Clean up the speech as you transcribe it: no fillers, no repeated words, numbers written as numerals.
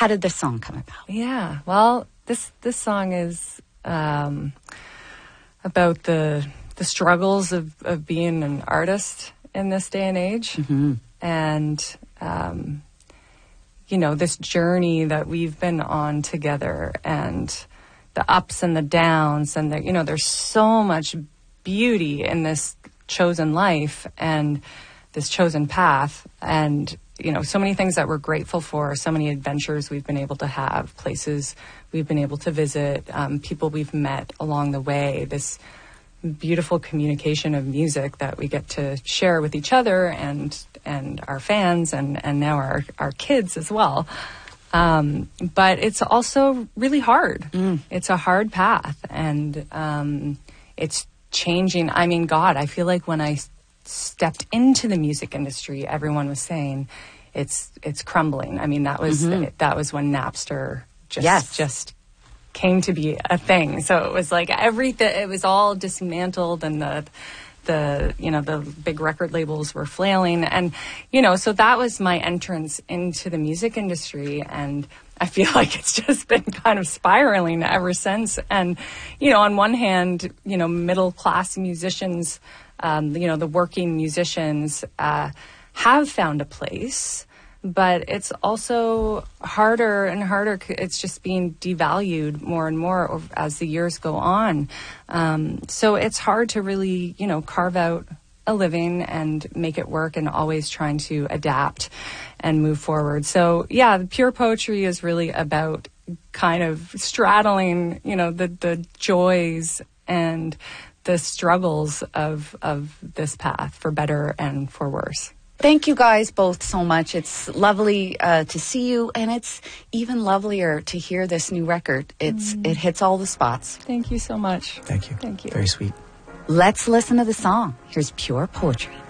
How did this song come about? Yeah, well, this song is about the struggles of being an artist in this day and age, and this journey that we've been on together, and the ups and the downs, and there's so much beauty in this chosen life and this chosen path, and so many things that we're grateful for, so many adventures we've been able to have, places we've been able to visit, people we've met along the way, this beautiful communication of music that we get to share with each other and our fans and now our kids as well. But it's also really hard. It's a hard path, and it's changing. I mean, God, I feel like when I stepped into the music industry, everyone was saying it's crumbling. I mean, that was when Napster just came to be a thing. So it was like everything, it was all dismantled, and the big record labels were flailing, and so that was my entrance into the music industry, and I feel like it's just been kind of spiraling ever since. And on one hand, middle class musicians, the working musicians have found a place, but it's also harder and harder. It's just being devalued more and more as the years go on. So it's hard to really, carve out a living and make it work, and always trying to adapt and move forward. So yeah, the Pure Poetry is really about kind of straddling, the joys and the struggles of this path, for better and for worse. Thank you guys both so much. It's lovely to see you, and it's even lovelier to hear this new record. It hits all the spots. Thank you so much. Thank you. Thank you. Very sweet. Let's listen to the song. Here's Pure Poetry.